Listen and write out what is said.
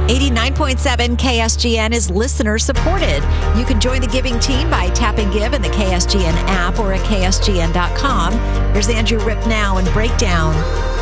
89.7 KSGN is listener supported. You can join the giving team by tapping Give in the KSGN app or at ksgn.com. Here's Andrew Rip now and Breakdown.